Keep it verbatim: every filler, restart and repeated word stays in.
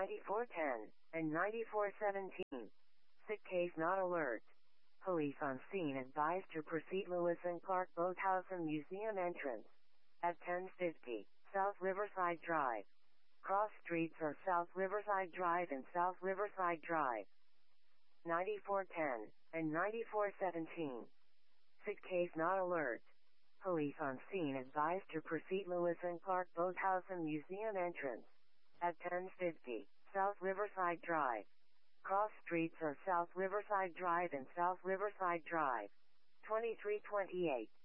ninety-four ten, and ninety-four seventeen. Sick case not alert. Police on scene advised to proceed Lewis and Clark Boathouse and Museum entrance. At ten fifty, South Riverside Drive. Cross streets are South Riverside Drive and South Riverside Drive. ninety-four ten, and ninety-four seventeen. Sick case not alert. Police on scene advised to proceed Lewis and Clark Boathouse and Museum entrance. At ten fifty, South Riverside Drive. Cross streets are South Riverside Drive and South Riverside Drive. twenty-three twenty-eight.